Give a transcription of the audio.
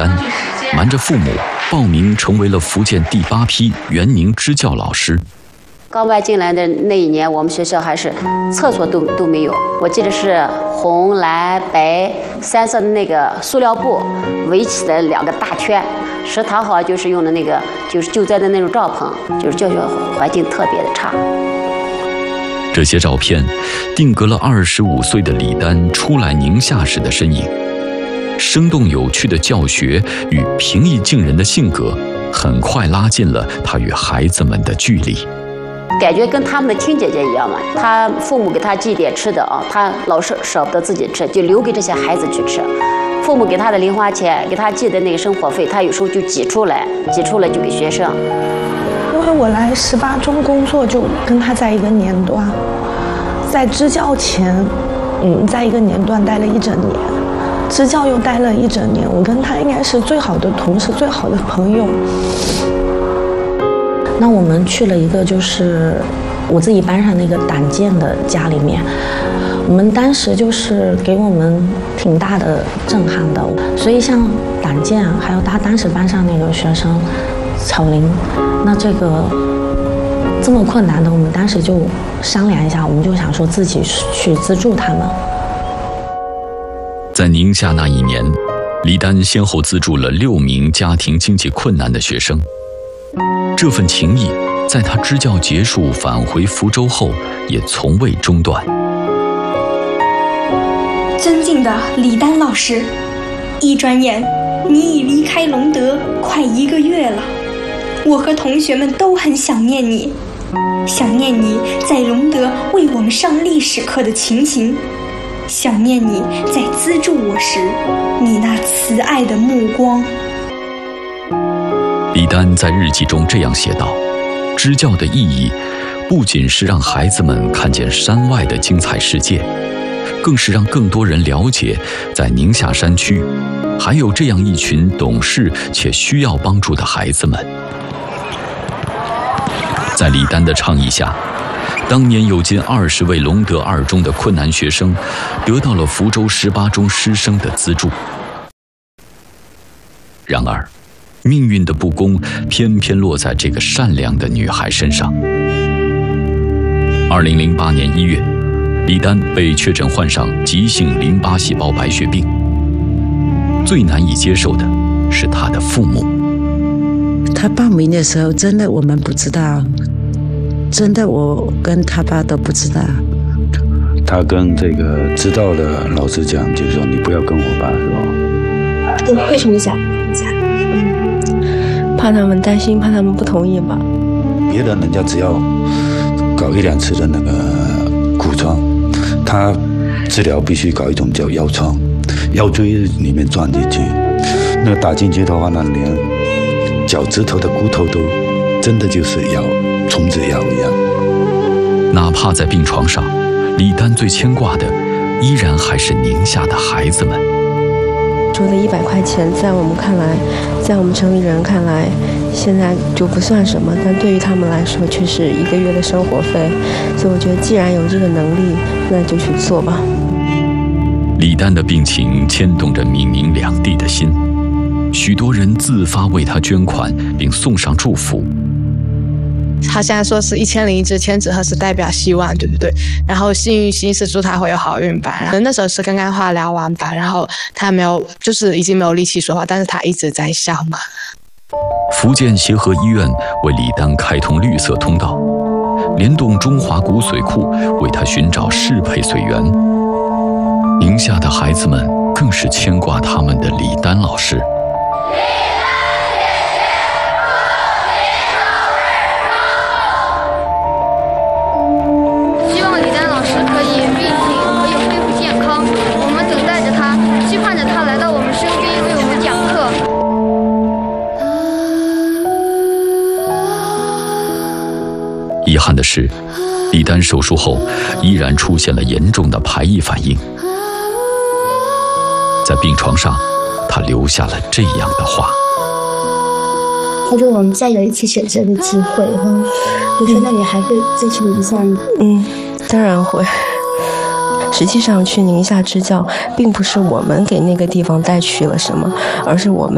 丹瞒着父母报名成为了福建第8批援宁支教老师。 刚搬进来的那一年，我们学校还是厕所都没有。我记得是红、蓝、白3色的那个塑料布围起的2个大圈。食堂好像就是用的那个，就是救灾的那种帐篷，就是教学环境特别的差。 这些照片定格了25岁的李丹初来宁夏时的身影。生动有趣的教学与平易近人的性格，很快拉近了他与孩子们的距离。 感觉跟他们的亲姐姐一样嘛，他父母给他寄点吃的啊，他老是舍不得自己吃，就留给这些孩子去吃。父母给他的零花钱，给他寄的那个生活费，他有时候就挤出来就给学生。 因为我来18中工作，就跟他在一个年段，在支教前，在一个年段待了1整年，支教又待了1整年，我跟他应该是最好的同事，最好的朋友。 那我们去了一个就是我自己班上那个党建的家里面，我们当时就是给我们挺大的震撼的。所以像党建还有他当时班上那个学生巧玲，那这个这么困难的，我们当时就商量一下，我们就想说自己去资助他们。 在宁夏那一年，李丹先后资助了6名家庭经济困难的学生。这份情谊在他支教结束返回福州后也从未中断。 尊敬的李丹老师，一转眼你已离开隆德快1个月了，我和同学们都很想念你，想念你在隆德为我们上历史课的情形，想念你在资助我时你那慈爱的目光。 李丹在日记中这样写道：支教的意义不仅是让孩子们看见山外的精彩世界，更是让更多人了解在宁夏山区还有这样一群懂事且需要帮助的孩子们。在李丹的倡议下，当年有近20位隆德2中的困难学生得到了福州18中师生的资助。然而命运的不公偏偏落在这个善良的女孩身上。2008年1月，李丹被确诊患上急性淋巴细胞白血病。最难以接受的是他的父母。 他报名的时候，真的我们不知道，真的我跟他爸都不知道。 他跟这个知道的老师讲，就是说你不要跟我爸说。 为什么想？ 怕他们担心，怕他们不同意吧。 别的人家只要搞1、2次的那个骨疮，他治疗必须搞一种叫腰疮，腰椎里面钻进去，那个打进去的话呢，连脚趾头的骨头都真的就是咬虫子咬一样。 哪怕在病床上，李丹最牵挂的依然还是宁夏的孩子们。 说的100块钱，在我们看来，在我们城里人看来，现在就不算什么，但对于他们来说，却是1个月的生活费。所以我觉得，既然有这个能力，那就去做吧。 李丹的病情牵动着闽宁2地的心，许多人自发为他捐款，并送上祝福。 他现在说是1001支千纸鹤是代表希望，对不对？然后幸运星是祝他会有好运吧。然后那时候是刚刚化疗完吧，然后他没有，就是已经没有力气说话，但是他一直在笑嘛。 福建协和医院为李丹开通绿色通道，联动中华骨髓库为他寻找适配髓源。宁夏的孩子们更是牵挂他们的李丹老师。遗憾的是，李丹手术后依然出现了严重的排异反应。在病床上，他留下了这样的话： 他说我们再有一次选择的机会，我说那你还会再去宁夏吗？ 当然会。实际上去宁夏支教并不是我们给那个地方带去了什么，而是我们